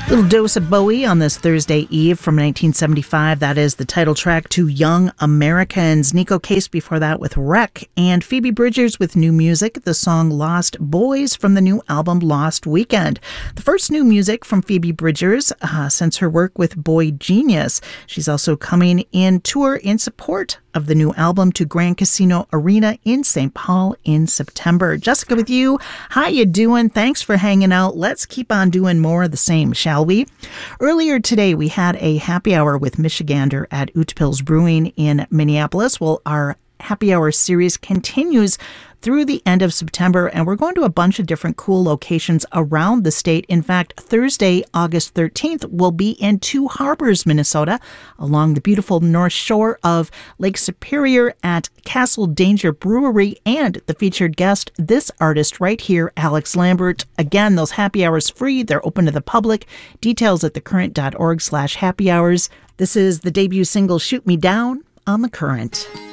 Little dose of Bowie on this Thursday Eve from 1975. That is the title track to Young Americans. Nico Case before that with Wreck, and Phoebe Bridgers with new music, the song Lost Boys from the new album Lost Weekend. The first new music from Phoebe Bridgers since her work with Boy Genius. She's also coming in tour in support of the new album to Grand Casino Arena in St. Paul in September. Jessica with you. How you doing? Thanks for hanging out. Let's keep on doing more of the same, shall we? Earlier today, we had a happy hour with Michigander at Utpils Brewing in Minneapolis. Well, our happy hour series continues through the end of September, and we're going to a bunch of different cool locations around the state. In fact, Thursday, August 13th, we'll be in Two Harbors, Minnesota, along the beautiful north shore of Lake Superior at Castle Danger Brewery, and the featured guest, this artist right here, Alex Lambert. Again, those happy hours free. They're open to the public. Details at thecurrent.org/happy hours. This is the debut single, Shoot Me Down, on The Current.